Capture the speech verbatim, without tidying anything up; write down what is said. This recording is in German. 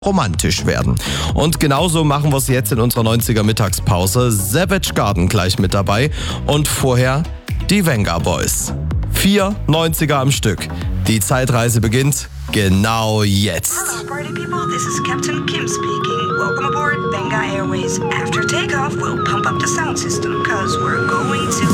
romantisch werden. Und genauso machen wir es jetzt in unserer neunziger Mittagspause. Savage Garden gleich mit dabei und vorher die Venga Boys. Vier neunziger am Stück. Die Zeitreise beginnt genau jetzt. Hello, party people. This is Captain Kim speaking. Welcome aboard Venga Airways. After takeoff, we'll pump up the sound system, cause we're going to